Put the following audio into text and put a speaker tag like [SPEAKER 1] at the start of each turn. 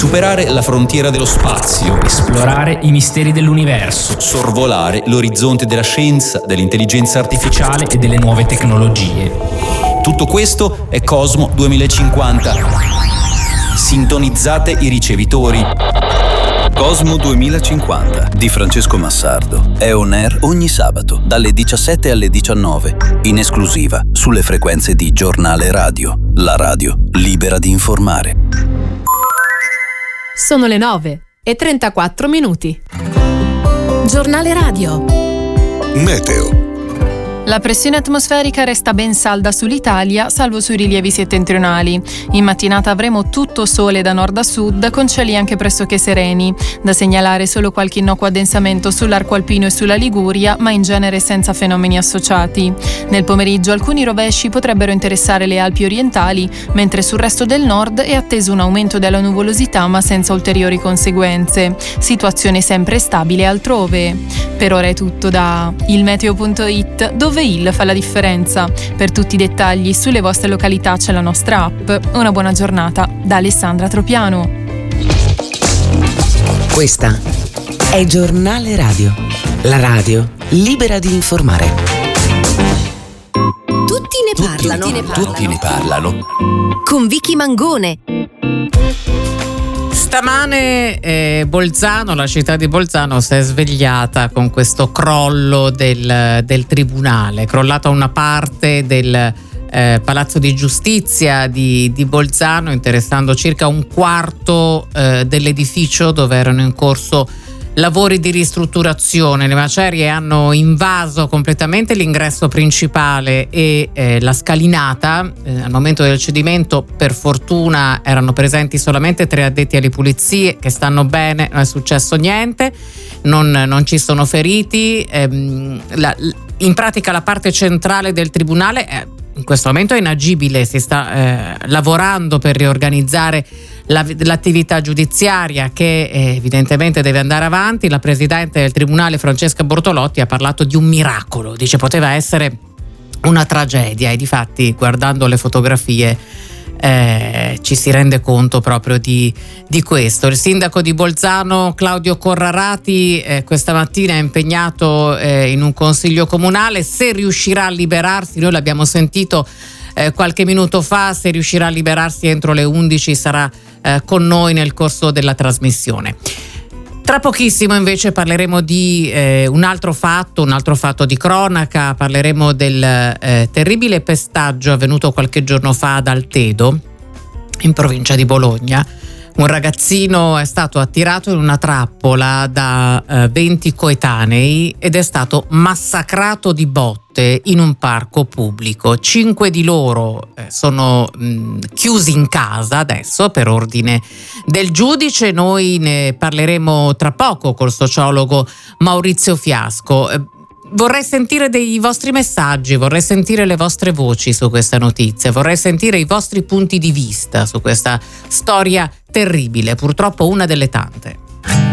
[SPEAKER 1] superare la frontiera dello spazio,
[SPEAKER 2] esplorare i misteri dell'universo,
[SPEAKER 1] sorvolare l'orizzonte della scienza, dell'intelligenza artificiale
[SPEAKER 2] e delle nuove tecnologie.
[SPEAKER 1] Tutto questo è Cosmo 2050. Sintonizzate i ricevitori.
[SPEAKER 3] Cosmo 2050 di Francesco Massardo è on air ogni sabato dalle 17 alle 19, in esclusiva sulle frequenze di Giornale Radio, la radio libera di informare.
[SPEAKER 4] Sono le 9:34. Giornale Radio.
[SPEAKER 5] Meteo.
[SPEAKER 6] La pressione atmosferica resta ben salda sull'Italia, salvo sui rilievi settentrionali. In mattinata avremo tutto sole da nord a sud, con cieli anche pressoché sereni. Da segnalare solo qualche innocuo addensamento sull'arco alpino e sulla Liguria, ma in genere senza fenomeni associati. Nel pomeriggio alcuni rovesci potrebbero interessare le Alpi orientali, mentre sul resto del nord è atteso un aumento della nuvolosità, ma senza ulteriori conseguenze. Situazione sempre stabile altrove. Per ora è tutto da ilmeteo.it, dove il fa la differenza. Per tutti i dettagli sulle vostre località c'è la nostra app. Una buona giornata da Alessandra Tropiano.
[SPEAKER 7] Questa è Giornale Radio, la radio libera di informare.
[SPEAKER 4] Tutti ne parlano.
[SPEAKER 7] Con Vicky Mangone.
[SPEAKER 8] Stamane Bolzano, la città di Bolzano, si è svegliata con questo crollo del tribunale. È crollata una parte del Palazzo di Giustizia di Bolzano, interessando circa un quarto dell'edificio dove erano in corso lavori di ristrutturazione. Le macerie hanno invaso completamente l'ingresso principale e la scalinata. Al momento del cedimento, per fortuna, erano presenti solamente 3 addetti alle pulizie che stanno bene, non è successo niente, non ci sono feriti. In pratica la parte centrale del tribunale in questo momento è inagibile, si sta lavorando per riorganizzare l'attività giudiziaria che evidentemente deve andare avanti. La presidente del tribunale, Francesca Bortolotti, ha parlato di un miracolo, dice poteva essere una tragedia, e difatti guardando le fotografie ci si rende conto proprio di questo. Il sindaco di Bolzano, Claudio Corrarati, questa mattina è impegnato in un consiglio comunale. Se riuscirà a liberarsi, noi l'abbiamo sentito qualche minuto fa, se riuscirà a liberarsi entro le 11 sarà con noi nel corso della trasmissione. Tra pochissimo invece parleremo di un altro fatto di cronaca. Parleremo del terribile pestaggio avvenuto qualche giorno fa ad Altedo, in provincia di Bologna. Un ragazzino è stato attirato in una trappola da 20 coetanei ed è stato massacrato di botte in un parco pubblico. 5 di loro sono chiusi in casa adesso per ordine del giudice. Noi ne parleremo tra poco col sociologo Maurizio Fiasco. Vorrei sentire dei vostri messaggi, vorrei sentire le vostre voci su questa notizia, vorrei sentire i vostri punti di vista su questa storia terribile, purtroppo una delle tante.